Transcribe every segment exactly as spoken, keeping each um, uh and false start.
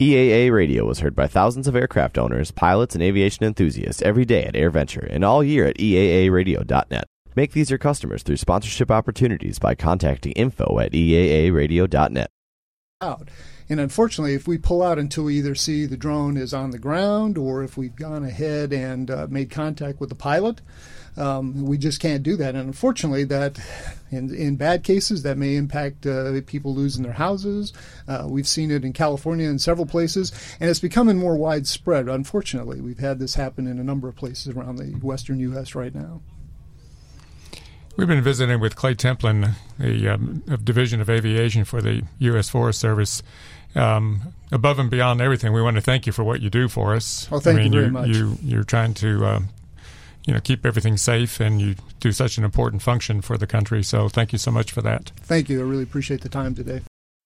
E A A Radio is heard by thousands of aircraft owners, pilots, and aviation enthusiasts every day at AirVenture and all year at E A A radio dot net. Make these your customers through sponsorship opportunities by contacting info at E A A radio dot net. Out. And unfortunately, if we pull out until we either see the drone is on the ground or if we've gone ahead and uh, made contact with the pilot, um, we just can't do that. And unfortunately, that in, in bad cases, that may impact uh, people losing their houses. Uh, we've seen it in California in several places, and it's becoming more widespread. Unfortunately, we've had this happen in a number of places around the western U S right now. We've been visiting with Clay Templin, the um, of Division of Aviation for the U S Forest Service. Um, above and beyond everything, we want to thank you for what you do for us. Oh, thank I mean, you very you, much. You, you're trying to, uh, you know, keep everything safe, and you do such an important function for the country. So, thank you so much for that. Thank you. I really appreciate the time today.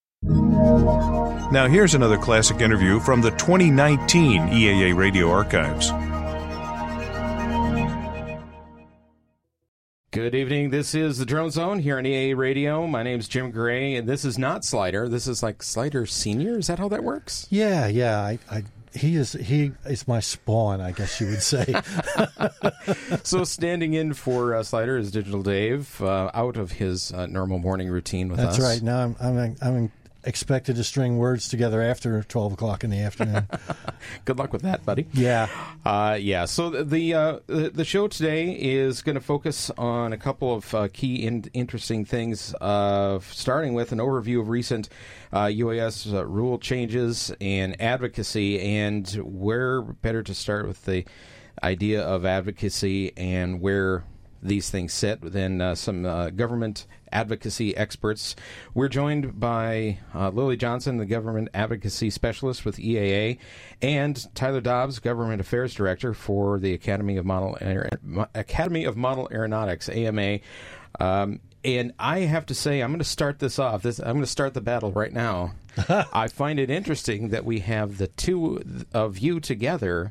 Now, here's another classic interview from the twenty nineteen E A A Radio Archives. Good evening. This is the Drone Zone here on E A A Radio. My name's Jim Gray, and this is not Slider. This is like Slider Senior. Is that how that works? Yeah, yeah. I, I, he is he is my spawn, I guess you would say. So standing in for uh, Slider is Digital Dave, uh, out of his uh, normal morning routine with That's us. That's right. Now I'm I'm, I'm expected to string words together after twelve o'clock in the afternoon. Good luck with that, buddy. Yeah. Uh, yeah. So the uh, the show today is going to focus on a couple of uh, key and interesting things, uh, starting with an overview of recent uh, U A S uh, rule changes and advocacy, and where better to start with the idea of advocacy and where these things sit than uh, some uh, government advocacy experts. We're joined by uh, Lily Johnson, the Government Advocacy Specialist with E A A, and Tyler Dobbs, Government Affairs Director for the Academy of Model Aer- Academy of Model Aeronautics, A M A. Um, and I have to say, I'm going to start this off. This, I'm going to start the battle right now. I find it interesting that we have the two of you together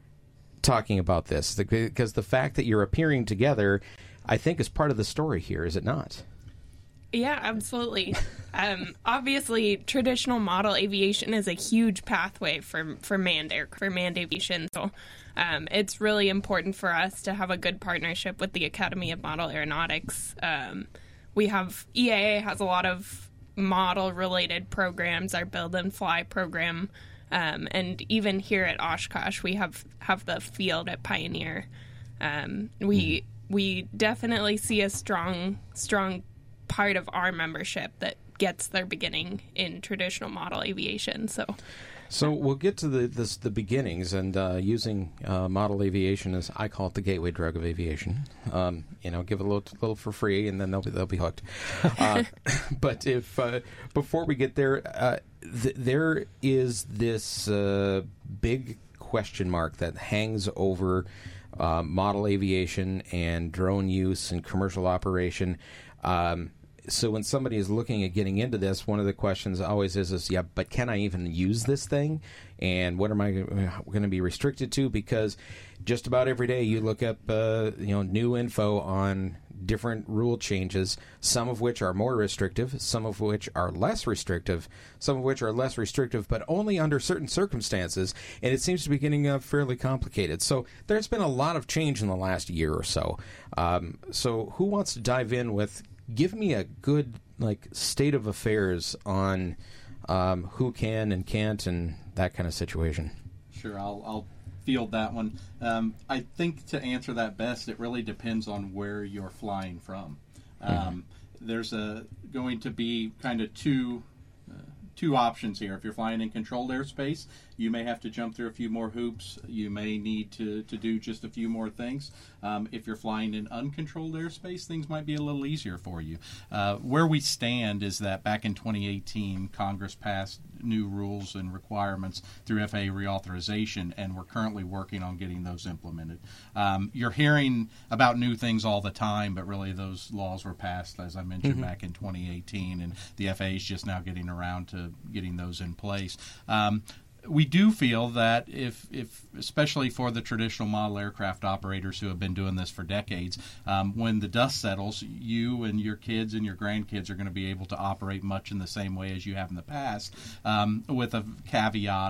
talking about this, because the fact that you're appearing together, I think, is part of the story here, is it not? Yeah, absolutely. um, obviously, traditional model aviation is a huge pathway for for manned air for manned aviation. So, um, it's really important for us to have a good partnership with the Academy of Model Aeronautics. Um, we have E A A has a lot of model related programs. Our Build and Fly program. Um, and even here at Oshkosh, we have, have the field at Pioneer. Um, we mm. we definitely see a strong strong part of our membership that gets their beginning in traditional model aviation. So, so we'll get to the this, the beginnings, and uh, using uh, model aviation as I call it, the gateway drug of aviation. Um, you know, give it a little, little for free, and then they'll be they'll be hooked. Uh, but if uh, before we get there. Uh, Th- there is this uh, big question mark that hangs over uh, model aviation and drone use and commercial operation. Um, so when somebody is looking at getting into this, one of the questions always is, is yeah, but can I even use this thing? And what am I going to be restricted to? Because just about every day you look up uh, you know, new info on different rule changes, some of which are more restrictive, some of which are less restrictive, some of which are less restrictive, but only under certain circumstances, and it seems to be getting uh, fairly complicated. So there's been a lot of change in the last year or so. Um, so who wants to dive in with, give me a good like state of affairs on um, who can and can't and that kind of situation? Sure, I'll, I'll field that one. Um, I think to answer that best, it really depends on where you're flying from. Um, mm-hmm. There's a going to be kind of two uh, two options here. If you're flying in controlled airspace, you may have to jump through a few more hoops. You may need to, to do just a few more things. Um, if you're flying in uncontrolled airspace, things might be a little easier for you. Uh, where we stand is that back in twenty eighteen, Congress passed new rules and requirements through F A A reauthorization, and we're currently working on getting those implemented. Um, you're hearing about new things all the time, but really those laws were passed, as I mentioned, mm-hmm. back in twenty eighteen, and the F A A is just now getting around to getting those in place. Um, We do feel that if, if, especially for the traditional model aircraft operators who have been doing this for decades, um, when the dust settles, you and your kids and your grandkids are going to be able to operate much in the same way as you have in the past, um, with a caveat